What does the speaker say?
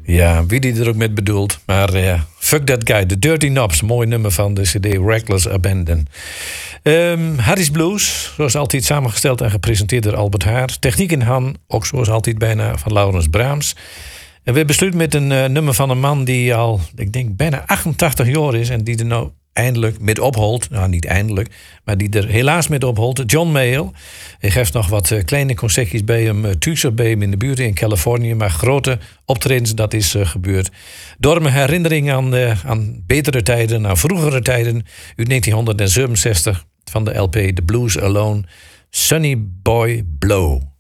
Ja, wie die er ook met bedoelt. Maar fuck that guy. The Dirty Knobs. Mooi nummer van de CD Reckless Abandon. Harry's Blues. Zoals altijd samengesteld en gepresenteerd door Albert Haar. Techniek in Han. Ook zoals altijd bijna van Laurens Braams. En we besluiten met een nummer van een man die al, ik denk, bijna 88 jaar is. En die er nou eindelijk met opholt. Nou, niet eindelijk. Maar die er helaas met opholt. John Mayall. Hij geeft nog wat kleine concertjes bij hem. Thuis bij hem in de buurt in Californië. Maar grote optredens, dat is gebeurd. Door mijn herinnering aan betere tijden. Aan vroegere tijden. Uit 1967 van de LP The Blues Alone. Sonny Boy Blow.